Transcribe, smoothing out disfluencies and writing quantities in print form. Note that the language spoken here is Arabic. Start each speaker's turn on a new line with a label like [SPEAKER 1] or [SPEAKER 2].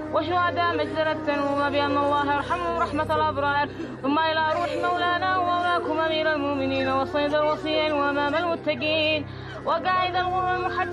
[SPEAKER 1] وشهداء مجزرة التنوم بأن الله يرحمهم رحمة الأبرار. ثم إلى روح مولانا ومولاكم أمير المؤمنين والصيد الوصيين وأمام المتقين وقائد الغر المحجلين